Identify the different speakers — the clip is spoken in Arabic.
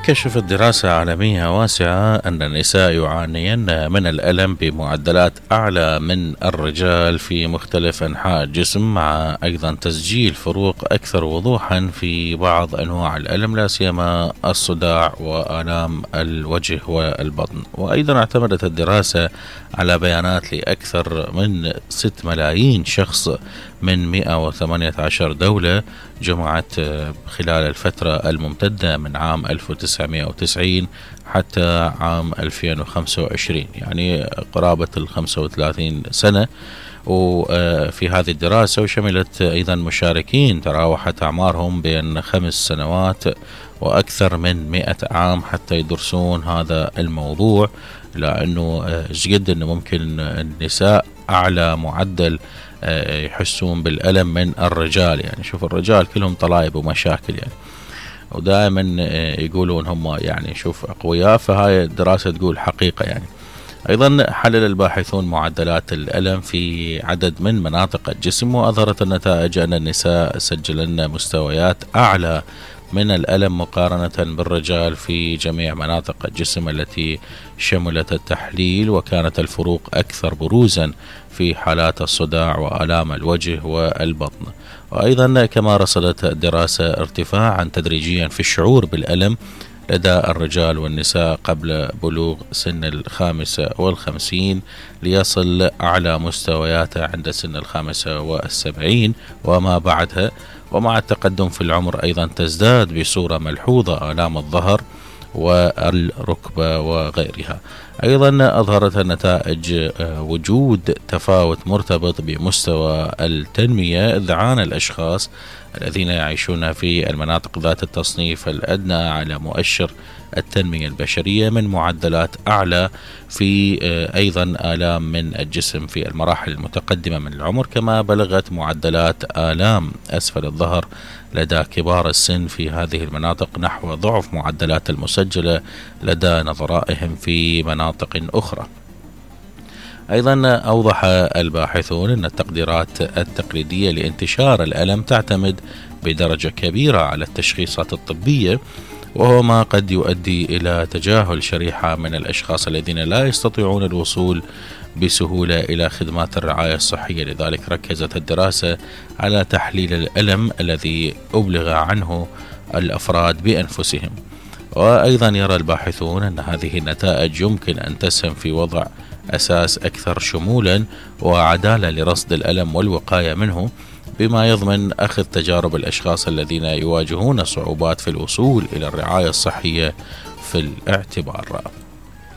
Speaker 1: كشفت دراسة عالمية واسعة أن النساء يعانين من الألم بمعدلات أعلى من الرجال في مختلف أنحاء الجسم، مع أيضا تسجيل فروق أكثر وضوحا في بعض أنواع الألم، لا سيما الصداع وآلام الوجه والبطن. وأيضا اعتمدت الدراسة على بيانات لأكثر من 6 ملايين شخص من 118 دولة جمعت خلال الفترة الممتدة من عام 1990 حتى عام 2025، يعني قرابة 35 سنة. وفي هذه الدراسة وشملت أيضا مشاركين تراوحت أعمارهم بين 5 سنوات وأكثر من 100 عام حتى يدرسون هذا الموضوع، لأنه جد أنه ممكن النساء أعلى معدل يحسون بالألم من الرجال. يعني شوف الرجال كلهم طلايب ومشاكل يعني، ودائما يقولون هم يعني شوف أقوياء، فهاي الدراسة تقول حقيقة يعني. أيضا حلل الباحثون معدلات الألم في عدد من مناطق الجسم، وأظهرت النتائج أن النساء سجلن مستويات أعلى من الألم مقارنة بالرجال في جميع مناطق الجسم التي شملت التحليل، وكانت الفروق أكثر بروزا في حالات الصداع وآلام الوجه والبطن. وأيضا كما رصدت الدراسة ارتفاعا تدريجيا في الشعور بالألم لدى الرجال والنساء قبل بلوغ سن 55، ليصل أعلى مستوياته عند سن 75 وما بعدها. ومع التقدم في العمر أيضا تزداد بصورة ملحوظة آلام الظهر والركبة وغيرها. أيضا أظهرت النتائج وجود تفاوت مرتبط بمستوى التنمية، إذ عانى الأشخاص الذين يعيشون في المناطق ذات التصنيف الأدنى على مؤشر التنمية البشرية من معدلات أعلى في أيضا آلام من الجسم في المراحل المتقدمة من العمر، كما بلغت معدلات آلام أسفل الظهر لدى كبار السن في هذه المناطق نحو ضعف معدلات المسجلة لدى نظرائهم في مناطق أخرى. أيضا أوضح الباحثون أن التقديرات التقليدية لانتشار الألم تعتمد بدرجة كبيرة على التشخيصات الطبية، وهو ما قد يؤدي إلى تجاهل شريحة من الأشخاص الذين لا يستطيعون الوصول بسهولة إلى خدمات الرعاية الصحية. لذلك ركزت الدراسة على تحليل الألم الذي أبلغ عنه الأفراد بأنفسهم. وأيضا يرى الباحثون أن هذه النتائج يمكن أن تسهم في وضع أساس أكثر شمولا وعدالة لرصد الألم والوقاية منه، بما يضمن أخذ تجارب الأشخاص الذين يواجهون صعوبات في الوصول إلى الرعاية الصحية في الاعتبار.